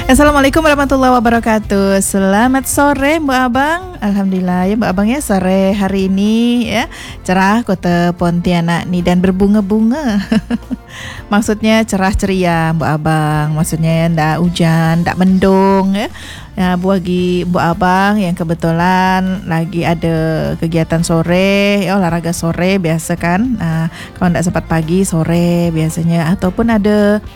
Assalamualaikum warahmatullahi wabarakatuh. Selamat sore Mbak Abang. Alhamdulillah ya Mbak Abang ya, sore hari ini ya cerah kota Pontianak ni dan berbunga-bunga. Maksudnya cerah ceria Mbak Abang. Maksudnya ya ndak hujan, ndak mendung ya. Ya, bagi Mbak Abang yang kebetulan lagi ada kegiatan sore, ya, olahraga sore biasa kan. Kalau ndak sempat pagi, sore biasanya, ataupun ada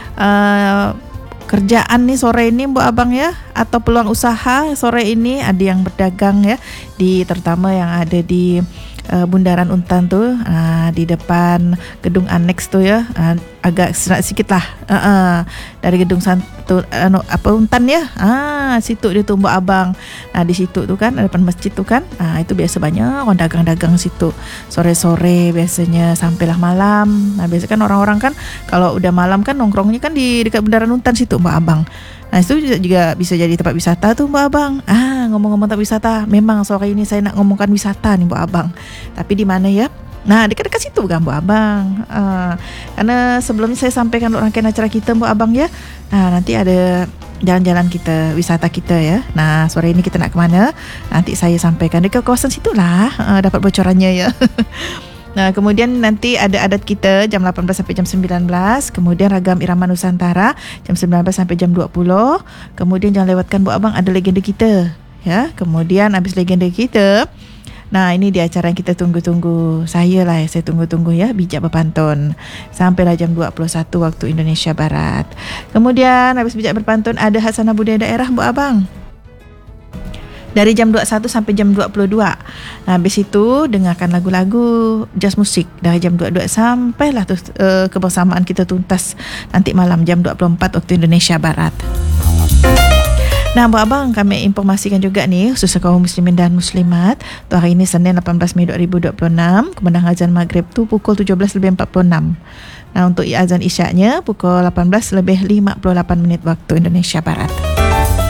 kerjaan nih sore ini Mbak Abang ya, atau peluang usaha sore ini, ada yang berdagang ya, terutama yang ada di Bundaran Untan tuh, di depan gedung aneks tuh ya, agak sedikit lah dari gedung Untan ya, situ dia tuh Mbak Abang. Di situ tuh kan depan masjid tuh kan, itu biasa banyak orang dagang-dagang situ sore-sore biasanya sampailah malam. Biasa kan orang-orang kan kalau udah malam kan nongkrongnya kan di dekat Bundaran Untan situ Mbak Abang. Itu juga bisa jadi tempat wisata tuh Mbak Abang. Ngomong-ngomong tempat wisata, memang sore ini saya nak ngomongkan wisata nih Mbak Abang. Tapi di mana ya? Dekat-dekat situ kan Mbak Abang. Karena sebelumnya saya sampaikan rangkaian acara kita Mbak Abang ya. Nanti ada jalan-jalan kita, wisata kita ya. Sore ini kita nak ke mana? Nanti saya sampaikan dekat kawasan situlah. Dapat bocorannya ya. Kemudian nanti ada adat kita jam 18 sampai jam 19. Kemudian ragam irama Nusantara jam 19 sampai jam 20. Kemudian jangan lewatkan Bu Abang, ada legenda kita ya. Kemudian habis legenda kita, ini dia acara yang kita tunggu-tunggu. Saya tunggu-tunggu ya, bijak berpantun sampailah jam 21 waktu Indonesia Barat. Kemudian habis bijak berpantun ada Hasanah Budaya Daerah Bu Abang dari jam 21 sampai jam 22. Habis itu dengarkan lagu-lagu jazz musik dari jam 22 sampailah kebersamaan kita tuntas nanti malam jam 24 waktu Indonesia Barat. Mbak Abang, kami informasikan juga nih khusus kaum muslimin dan muslimat. Tuh hari ini Senin 18 Mei 2026, kumandang azan maghrib tu pukul 17.46. Untuk azan isyaknya pukul 18.58 waktu Indonesia Barat.